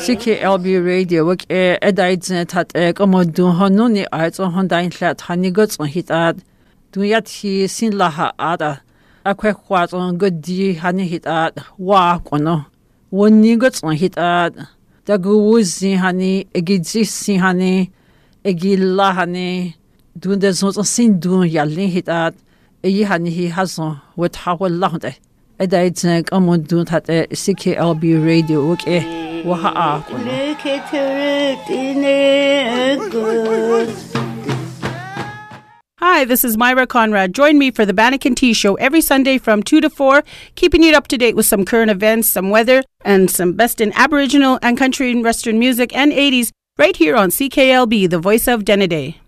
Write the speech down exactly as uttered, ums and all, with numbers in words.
C K L B radio wak e edaidzne tat e komodun honuni aiz on hondain lat hanigots on hitat duyat hi sin laha ada akwe khwat on godi hani hitat wa kono woni gots on hitat daguzi hani egizisi hani egilla hani dunde zon sin dun yalin hitat e hani hi hazon wat hawal lahde edaidzne komodun tat e C K L B radio wak e Waha Hi, this is Myra Conrad. Join me for the Bannock and Tea Show every Sunday from two to four, keeping you up to date with some current events, some weather, and some best in Aboriginal and country and Western music and eighties right here on C K L B, the voice of Denneday.